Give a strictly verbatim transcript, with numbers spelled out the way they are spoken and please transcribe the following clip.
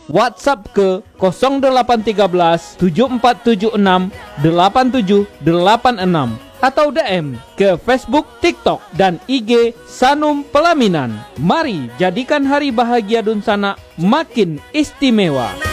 WhatsApp ke nol delapan satu tiga tujuh empat tujuh enam delapan tujuh delapan enam atau D M ke Facebook, TikTok, dan I G Sanum Pelaminan. Mari jadikan hari bahagia Dunsana makin istimewa.